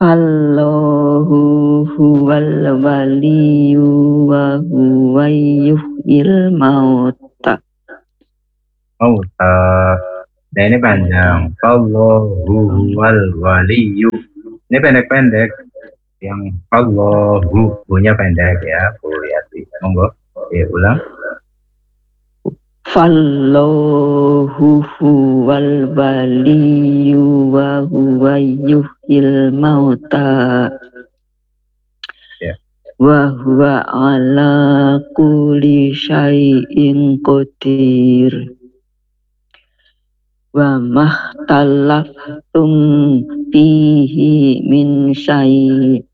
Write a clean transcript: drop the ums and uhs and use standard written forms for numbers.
Allahu huwal waliyyu wa huwa yuhyil mauta. Mauta. Nah ini panjang. Allahu wal waliyu. Ini pendek-pendek. Yang Allahu punya pendek ya, Bu Yati. Monggo. Ulang. Fallahu huwal waliyyu wa huwa yuhyil mauta. Ya. Wa huwa ala kulli syai'in qadir. Wa mahtalaftum fihi min syai'